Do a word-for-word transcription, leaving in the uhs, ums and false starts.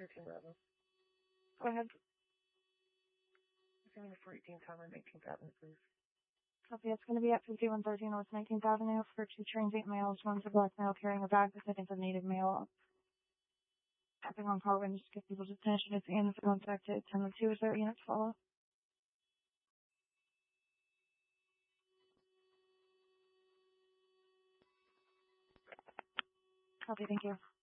thirteen Bravo. Go ahead. Assuming the four eighteen Tower, nineteenth Avenue, please. Copy. It's going to be at fifty-one thirteen North nineteenth Avenue for two transient males. One's a black male carrying a bag with, I think, a native male. Tapping on car windows to get people's attention. It's in the contacted. ten oh two is there. Units follow. Copy. Thank you.